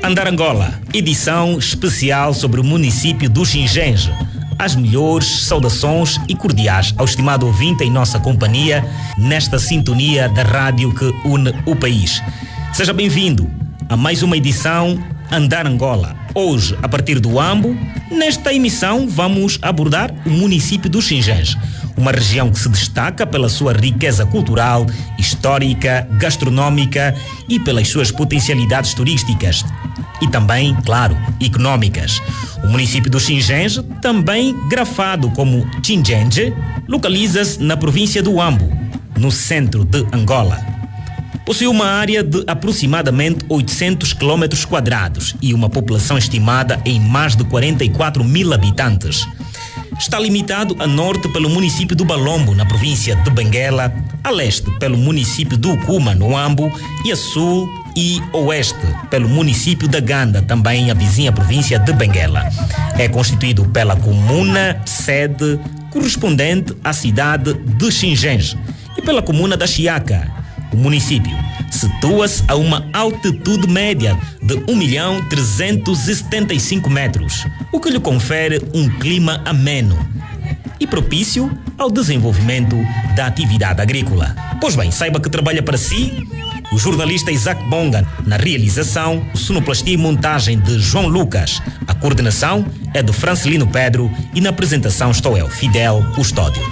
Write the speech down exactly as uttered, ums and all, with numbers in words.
Andar Angola, edição especial sobre o município do Xingenge. As melhores saudações e cordiais ao estimado ouvinte em nossa companhia, nesta sintonia da rádio que une o país. Seja bem-vindo a mais uma edição Andar Angola. Hoje, a partir do Ambo, nesta emissão vamos abordar o município do Xingenge, uma região que se destaca pela sua riqueza cultural, histórica, gastronómica e pelas suas potencialidades turísticas e também, claro, económicas. O município do Xingenge, também grafado como Xingenge, localiza-se na província do Ambo, no centro de Angola. Possui uma área de aproximadamente oitocentos quilômetros quadrados e uma população estimada em mais de quarenta e quatro mil habitantes. Está limitado a norte pelo município do Balombo, na província de Benguela, a leste pelo município do Ukuma, no Ambo, e a sul e oeste pelo município da Ganda, também a vizinha província de Benguela. É constituído pela comuna sede correspondente à cidade de Xingenge e pela comuna da Chiaca. O município situa-se a uma altitude média de um milhão trezentos e setenta e cinco metros, o que lhe confere um clima ameno e propício ao desenvolvimento da atividade agrícola. Pois bem, saiba que trabalha para si o jornalista Isaac Bonga, na realização, sonoplastia e montagem de João Lucas. A coordenação é de Francelino Pedro e na apresentação estou eu, Fidel Custódio.